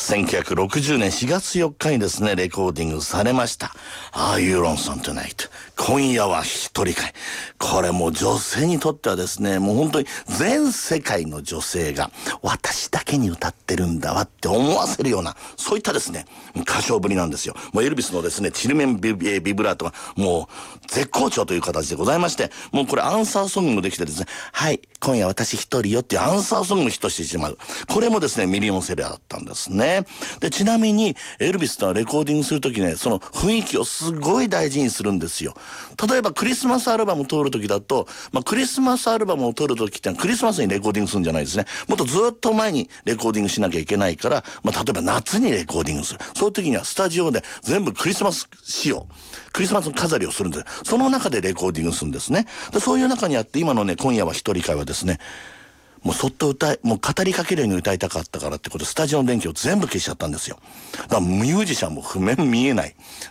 1960年4月4日にですね、レコーディングされました。Are You Lonesome Tonight？ 今夜は一人会。これもう女性にとってはですね、もう本当に全世界の女性が私だけに歌ってるんだわって思わせるような、そういったですね、歌唱ぶりなんですよ。もうエルビスのですね、チルメンビブラートがもう絶好調という形でございまして、もうこれアンサーソングもできてですね、はい、今夜私一人よっていうアンサーソングもヒットしてしまう。これもですね、ミリオンセラーだったんですね。で、ちなみに、エルビスとはレコーディングするときね、その雰囲気をすごい大事にするんですよ。例えばクリスマスアルバムを撮るときだと、クリスマスアルバムを撮るときってのはクリスマスにレコーディングするんじゃないですね。もっとずっと前にレコーディングしなきゃいけないから、例えば夏にレコーディングする。そういうときにはスタジオで全部クリスマス仕様、クリスマス飾りをするんです。その中でレコーディングするんですね。で、そういう中にあって、今のね、今夜は一人会はですね、もうそっともう語りかけるように歌いたかったからってことで、スタジオの電気を全部消しちゃったんですよ。だからミュージシャンも譜面見えない。